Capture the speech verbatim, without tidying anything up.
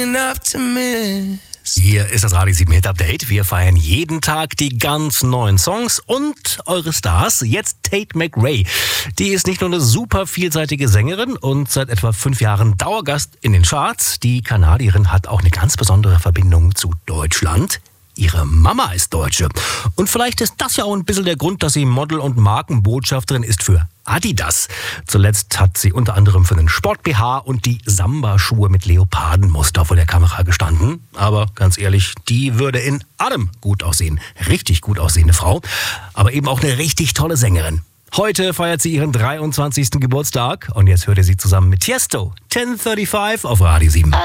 enough to miss. Hier ist das Radio sieben Hit Update. Wir feiern jeden Tag die ganz neuen Songs und eure Stars. Jetzt Tate McRae. Die ist nicht nur eine super vielseitige Sängerin und seit etwa fünf Jahren Dauergast in den Charts. Die Kanadierin hat auch eine ganz besondere Verbindung zu Deutschland. Ihre Mama ist Deutsche. Und vielleicht ist das ja auch ein bisschen der Grund, dass sie Model und Markenbotschafterin ist für Adidas. Zuletzt hat sie unter anderem für den Sport-B H und die Samba-Schuhe mit Leopardenmuster vor der Kamera gestanden. Aber ganz ehrlich, die würde in allem gut aussehen. Richtig gut aussehende Frau. Aber eben auch eine richtig tolle Sängerin. Heute feiert sie ihren dreiundzwanzigsten Geburtstag. Und jetzt hört ihr sie zusammen mit Tiesto. zehn Uhr fünfunddreißig auf Radio sieben.